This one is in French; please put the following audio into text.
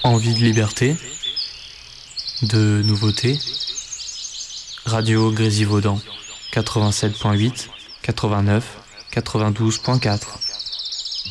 Envie de liberté, de nouveautés. Radio Grésivaudan, 87.8, 89, 92.4.